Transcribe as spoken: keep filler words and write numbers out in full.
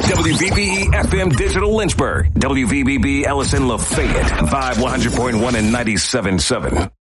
W V B E F M Digital Lynchburg. W V B B Ellison Lafayette. Vibe one hundred point one and ninety-seven point seven.